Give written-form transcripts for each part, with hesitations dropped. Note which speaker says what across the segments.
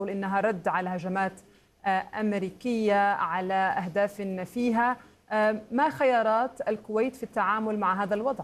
Speaker 1: إنها رد على هجمات أمريكية على أهداف فيها. ما خيارات الكويت في التعامل مع هذا الوضع؟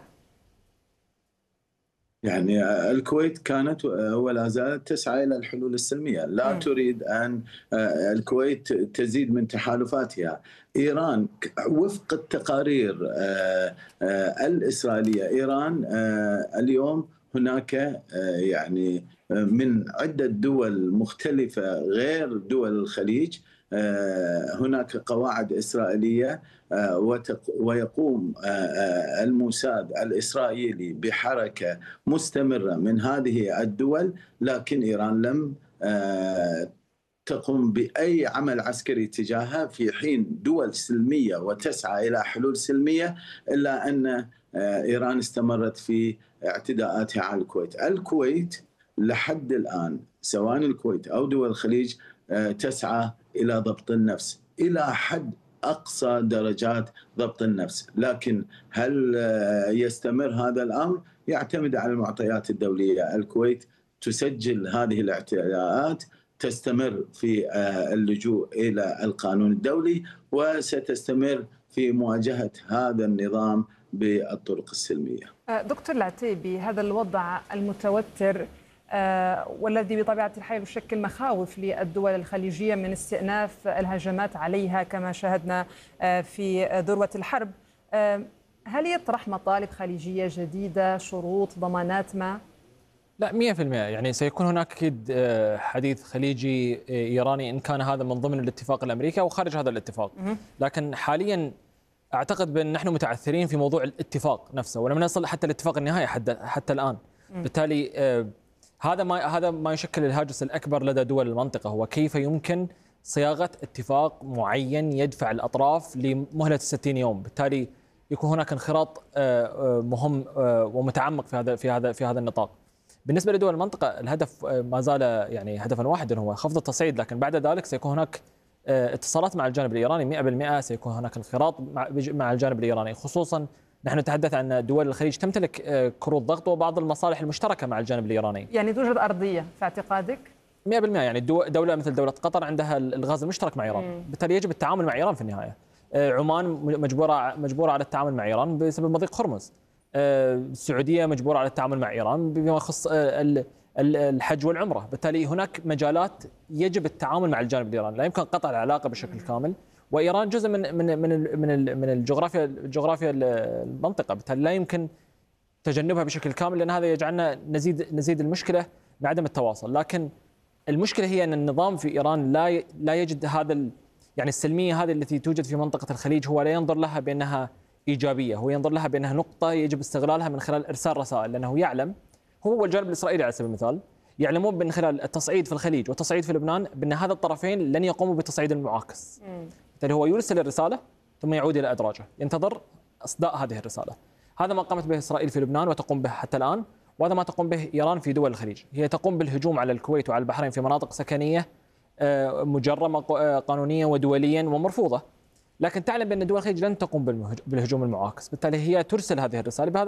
Speaker 2: يعني الكويت كانت ولا زالت تسعى إلى الحلول السلمية، لا تريد أن الكويت تزيد من تحالفاتها. إيران وفق التقارير الإسرائيلية، إيران اليوم هناك يعني من عدة دول مختلفة غير دول الخليج هناك قواعد إسرائيلية، ويقوم الموساد الإسرائيلي بحركة مستمرة من هذه الدول، لكن إيران لم تقوم بأي عمل عسكري تجاهها، في حين دول سلمية وتسعى إلى حلول سلمية، إلا أن إيران استمرت في اعتداءاتها على الكويت. الكويت لحد الآن سواء الكويت أو دول الخليج تسعى إلى ضبط النفس إلى حد أقصى درجات ضبط النفس، لكن هل يستمر هذا الأمر؟ يعتمد على المعطيات الدولية. الكويت تسجل هذه الاعتداءات، تستمر في اللجوء إلى القانون الدولي، وستستمر في مواجهة هذا النظام بالطرق السلمية.
Speaker 1: دكتور العتيبي، هذا الوضع المتوتر والذي بطبيعة الحال يشكل مخاوف للدول الخليجية من استئناف الهجمات عليها كما شاهدنا في ذروة الحرب، هل يطرح مطالب خليجية جديدة، شروط، ضمانات ما؟
Speaker 3: لا، 100%. يعني سيكون هناك أكيد حديث خليجي إيراني، إن كان هذا من ضمن الاتفاق الأمريكي أو خارج هذا الاتفاق. لكن حاليا أعتقد بأن نحن متعثرين في موضوع الاتفاق نفسه، ولم نصل حتى الاتفاق النهائي حتى الآن. بالتالي هذا ما يشكل الهاجس الأكبر لدى دول المنطقة، هو كيف يمكن صياغة اتفاق معين يدفع الأطراف لمهلة 60 يوم. بالتالي يكون هناك انخراط مهم ومتعمق في هذا النطاق. بالنسبة لدول المنطقة الهدف ما زال يعني هدفا واحدا، هو خفض التصعيد، لكن بعد ذلك سيكون هناك اتصالات مع الجانب الإيراني 100%. سيكون هناك انخراط مع الجانب الإيراني، خصوصا نحن نتحدث عن دول الخليج تمتلك كروت ضغط وبعض المصالح المشتركة مع الجانب الإيراني.
Speaker 1: يعني توجد أرضية في اعتقادك؟
Speaker 3: 100%. يعني دولة مثل دولة قطر عندها الغاز المشترك مع إيران، بالتالي يجب التعامل مع إيران في النهاية. عمان مجبورة على التعامل مع إيران بسبب مضيق هرمز. السعودية مجبورة على التعامل مع إيران بما يخص الحج والعمرة. بالتالي هناك مجالات يجب التعامل مع الجانب الإيراني، لا يمكن قطع العلاقة بشكل كامل، وإيران جزء من الجغرافيا المنطقة، بالتالي لا يمكن تجنبها بشكل كامل، لأن هذا يجعلنا نزيد المشكلة بعدم التواصل. لكن المشكلة هي أن النظام في إيران لا يجد يعني السلمية هذه التي توجد في منطقة الخليج، هو لا ينظر لها بأنها إيجابية، هو ينظر لها بأنها نقطة يجب استغلالها من خلال إرسال رسائل، لأنه يعلم هو والجانب الإسرائيلي على سبيل المثال يعلمون من خلال التصعيد في الخليج والتصعيد في لبنان بأن هذا الطرفين لن يقوموا بتصعيد المعاكس. بالتالي هو يرسل الرسالة ثم يعود إلى أدراجه، ينتظر إصداء هذه الرسالة. هذا ما قامت به إسرائيل في لبنان وتقوم به حتى الآن، وهذا ما تقوم به إيران في دول الخليج. هي تقوم بالهجوم على الكويت وعلى البحرين في مناطق سكنية مجرمة قانونيا ودوليا ومرفوضة، لكن تعلم بأن دول الخليج لن تقوم بالهجوم المعاكس. بالتالي هي ترسل هذه الرسالة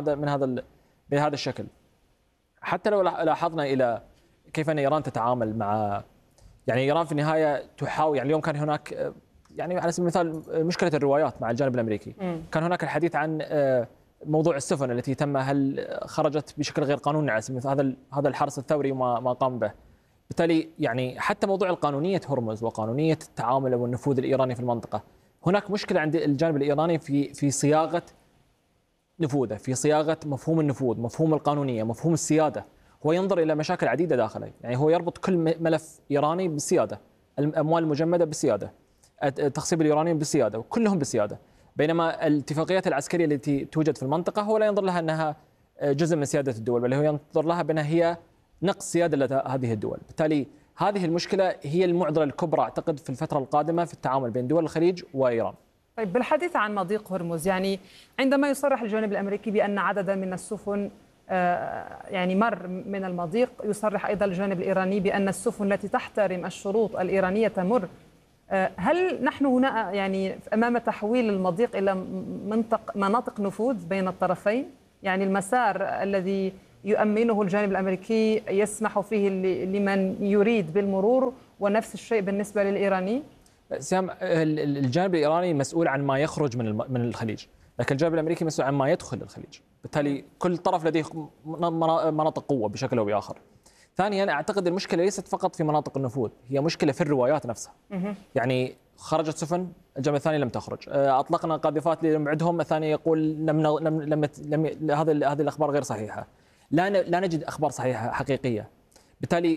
Speaker 3: بهذا الشكل. حتى لو لاحظنا إلى كيف أن إيران تتعامل مع، يعني إيران في النهاية تحاول، يعني اليوم كان هناك يعني على سبيل المثال مشكلة الروايات مع الجانب الأمريكي. كان هناك الحديث عن موضوع السفن التي هل خرجت بشكل غير قانوني على سبيل المثال، هذا الحرس الثوري ما قام به. بالتالي يعني حتى موضوع قانونية هرمز وقانونية التعامل والنفوذ الإيراني في المنطقة، هناك مشكلة عند الجانب الإيراني في صياغة نفوذه، في صياغة مفهوم النفوذ، مفهوم القانونية، مفهوم السيادة. هو ينظر إلى مشاكل عديدة داخله، يعني هو يربط كل ملف إيراني بالسيادة، الأموال المجمدة بالسيادة، التخصيب الإيراني بالسيادة، وكلهم بالسيادة. بينما الاتفاقيات العسكرية التي توجد في المنطقة هو لا ينظر لها أنها جزء من سيادة الدول، بل هو ينظر لها بأنها هي نقص سيادة لدى هذه الدول. بالتالي هذه المشكلة هي المعضلة الكبرى أعتقد في الفترة القادمة في التعامل بين دول الخليج وإيران.
Speaker 1: طيب، بالحديث عن مضيق هرمز، يعني عندما يصرح الجانب الأمريكي بأن عددا من السفن يعني مر من المضيق، يصرح أيضا الجانب الإيراني بأن السفن التي تحترم الشروط الإيرانية تمر. هل نحن هنا يعني أمام تحويل المضيق إلى مناطق نفوذ بين الطرفين؟ يعني المسار الذي يؤمنه الجانب الأمريكي يسمح فيه لمن يريد بالمرور، ونفس الشيء بالنسبة للإيراني؟
Speaker 3: سام، الجانب الإيراني مسؤول عن ما يخرج من الخليج، لكن الجانب الأمريكي مسؤول عن ما يدخل الخليج. بالتالي كل طرف لديه مناطق قوة بشكل أو بآخر. ثانيا، أعتقد المشكلة ليست فقط في مناطق النفوذ، هي مشكلة في الروايات نفسها. يعني خرجت سفن، الجانب الثاني لم تخرج، أطلقنا قاذفات لنبعدهم، الثاني يقول هذه الأخبار غير صحيحة. لا نجد أخبار صحيحة حقيقية. بالتالي